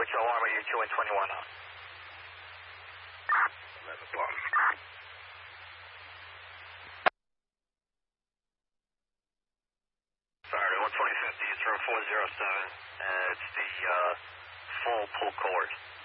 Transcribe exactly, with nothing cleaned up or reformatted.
Hotel Lima, U two and twenty-one on. eleven bar. Sorry, one twenty fifty, it's room four zero seven, and it's the uh, full pull cord.